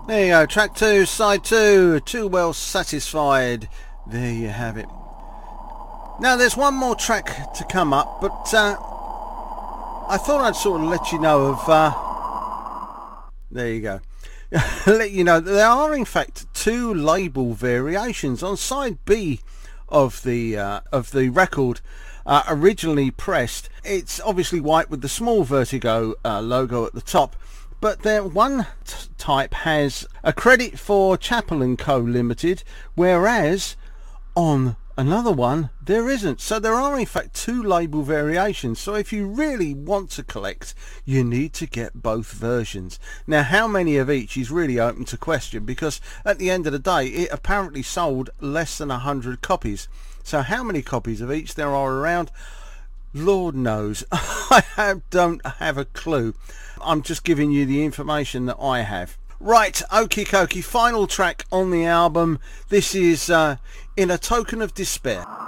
There you go, track 2, side 2, Too Well Satisfied. There you have it. Now there's one more track to come up, but I thought I'd sort of let you know of, there you go, let you know that there are in fact 2 label variations on side B of the record. Originally pressed, it's obviously white with the small Vertigo logo at the top, but one type has a credit for Chappell & Co Limited, whereas on another one there isn't. So there are in fact 2 label variations. So if you really want to collect, you need to get both versions. Now how many of each is really open to question, because at the end of the day it apparently sold less than 100 copies. So how many copies of each there are around, Lord knows. I don't have a clue. I'm just giving you the information that I have. Right, okie dokie, final track on the album. This is In a Token of Despair.